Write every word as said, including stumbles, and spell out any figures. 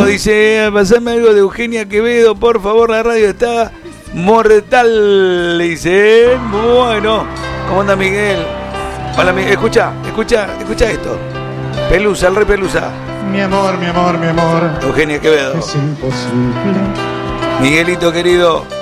dice, pasame algo de Eugenia Quevedo, por favor, la radio está mortal, dice. Bueno, ¿cómo anda Miguel? Hola, Miguel, escucha, escucha, escucha esto. Pelusa, el rey Pelusa. Mi amor, mi amor, mi amor. Eugenia Quevedo. Es imposible. Miguelito querido,